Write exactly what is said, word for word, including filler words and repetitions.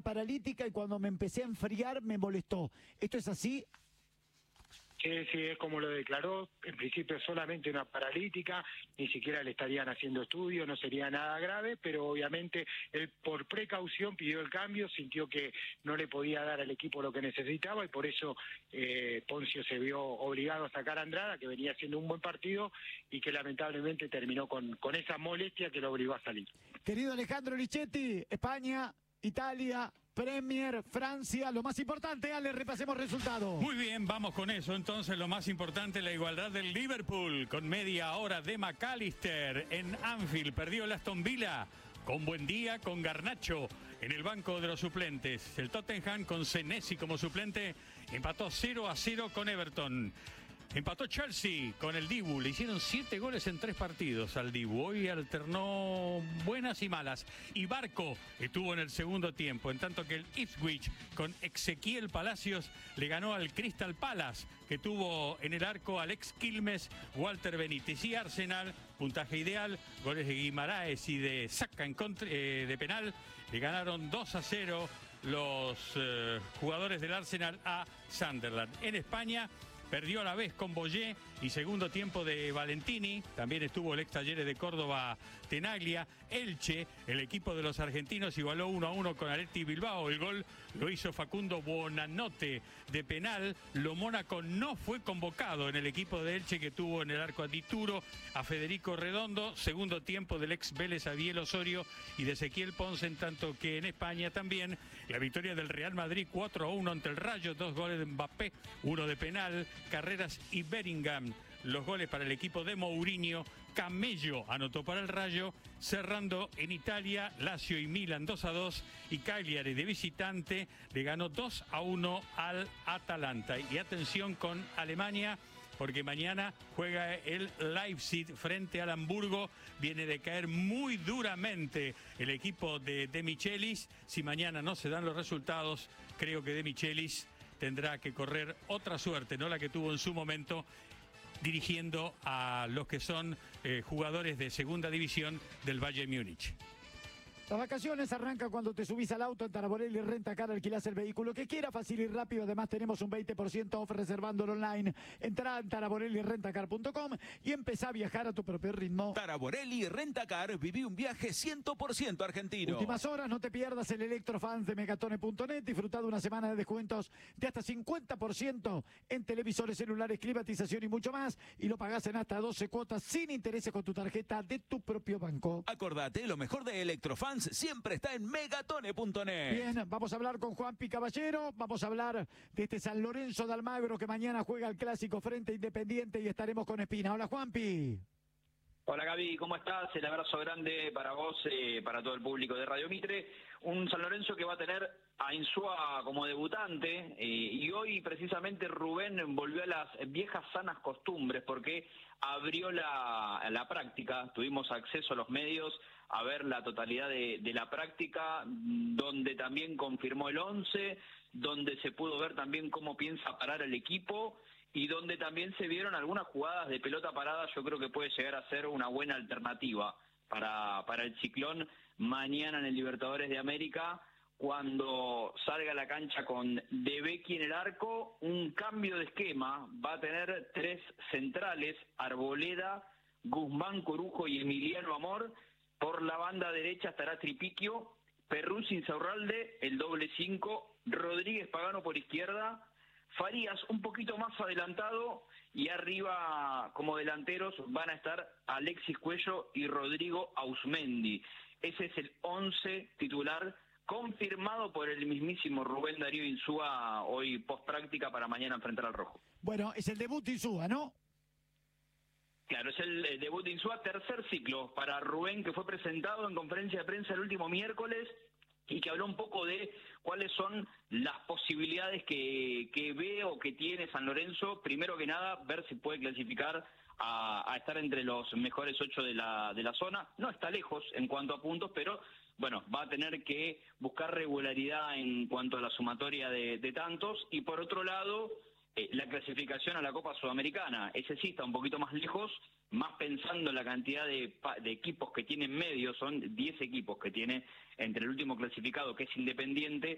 paralítica y cuando me empecé a enfriar me molestó. ¿Esto es así? Sí, sí, es como lo declaró, en principio solamente una paralítica, ni siquiera le estarían haciendo estudios, no sería nada grave, pero obviamente él por precaución pidió el cambio, sintió que no le podía dar al equipo lo que necesitaba y por eso eh, Poncio se vio obligado a sacar a Andrada, que venía haciendo un buen partido y que lamentablemente terminó con, con esa molestia que lo obligó a salir. Querido Alejandro Lichetti, España, Italia, Premier, Francia, lo más importante, Ale, repasemos resultados. Muy bien, vamos con eso. Entonces, lo más importante, la igualdad del Liverpool con media hora de McAllister en Anfield. Perdió el Aston Villa con Buendía, con Garnacho en el banco de los suplentes. El Tottenham con Senesi como suplente empató cero a cero con Everton. Empató Chelsea con el Dibu. Le hicieron siete goles en tres partidos al Dibu. Hoy alternó buenas y malas. Y Barco estuvo en el segundo tiempo. En tanto que el Ipswich con Ezequiel Palacios le ganó al Crystal Palace, que tuvo en el arco Alex Quilmes, Walter Benítez. Y Arsenal, puntaje ideal, goles de Guimaraes y de Saka en contra, eh, de penal. Le ganaron dos a cero los eh, jugadores del Arsenal a Sunderland. En España perdió a la vez con Boyé y segundo tiempo de Valentini. También estuvo el ex Talleres de Córdoba, Tenaglia. Elche, el equipo de los argentinos, igualó uno a uno con Athletic Bilbao. El gol lo hizo Facundo Buonanotte de penal. Lo Mónaco no fue convocado en el equipo de Elche, que tuvo en el arco a Dituro, a Federico Redondo. Segundo tiempo del ex Vélez, Abiel Osorio y de Ezequiel Ponce. En tanto que en España también la victoria del Real Madrid cuatro a uno ante el Rayo. Dos goles de Mbappé, uno de penal. Carreras y Bellingham, los goles para el equipo de Mourinho. Camello anotó para el Rayo. Cerrando en Italia, Lazio y Milan dos a dos. Y Cagliari de visitante le ganó dos a uno al Atalanta. Y atención con Alemania, porque mañana juega el Leipzig frente al Hamburgo. Viene de caer muy duramente el equipo de De Michelis. Si mañana no se dan los resultados, creo que De Michelis tendrá que correr otra suerte, no la que tuvo en su momento, dirigiendo a los que son eh, jugadores de segunda división del Bayern Múnich. Las vacaciones arrancan cuando te subís al auto en Taraborelli Renta Car, alquilás el vehículo que quiera, fácil y rápido. Además tenemos un veinte por ciento off reservándolo online. Entrá en taraborelli rentacar punto com y empezá a viajar a tu propio ritmo. Taraborelli Rentacar, viví un viaje cien por ciento argentino. Últimas horas, no te pierdas el Electrofans de Megatone punto net. Disfrutá de una semana de descuentos de hasta cincuenta por ciento en televisores, celulares, climatización y mucho más. Y lo pagás en hasta doce cuotas sin intereses con tu tarjeta de tu propio banco. Acordate, lo mejor de Electrofans siempre está en megatone punto net. Bien, vamos a hablar con Juanpi Caballero, vamos a hablar de este San Lorenzo de Almagro que mañana juega el clásico frente a Independiente y estaremos con Espina. Hola, Juanpi. Hola, Gaby, ¿cómo estás? El abrazo grande para vos, eh, para todo el público de Radio Mitre. Un San Lorenzo que va a tener a Insúa como debutante eh, y hoy precisamente Rubén volvió a las viejas sanas costumbres porque abrió la, la práctica. Tuvimos acceso a los medios a ver la totalidad de, de la práctica, donde también confirmó el once, donde se pudo ver también cómo piensa parar el equipo y donde también se vieron algunas jugadas de pelota parada. Yo creo que puede llegar a ser una buena alternativa para, para el Ciclón mañana en el Libertadores de América, cuando salga a la cancha con De Becchi en el arco. Un cambio de esquema, va a tener tres centrales, Arboleda, Guzmán, Corujo y Emiliano Amor. Por la banda derecha estará Tripiquio, Perruzzi, Insaurralde, el doble cinco, Rodríguez Pagano por izquierda, Farías un poquito más adelantado y arriba como delanteros van a estar Alexis Cuello y Rodrigo Ausmendi. Ese es el once titular confirmado por el mismísimo Rubén Darío Insúa hoy post práctica para mañana enfrentar al Rojo. Bueno, es el debut de Insúa, ¿no? Claro, es el, el debut de Insúa, tercer ciclo para Rubén, que fue presentado en conferencia de prensa el último miércoles y que habló un poco de cuáles son las posibilidades que, que ve o que tiene San Lorenzo. Primero que nada, ver si puede clasificar a, a estar entre los mejores ocho de la, de la zona. No está lejos en cuanto a puntos, pero bueno, va a tener que buscar regularidad en cuanto a la sumatoria de, de tantos. Y por otro lado, eh, la clasificación a la Copa Sudamericana. Ese sí está un poquito más lejos, más pensando en la cantidad de, de equipos que tiene en medio. Son diez equipos que tiene entre el último clasificado, que es Independiente,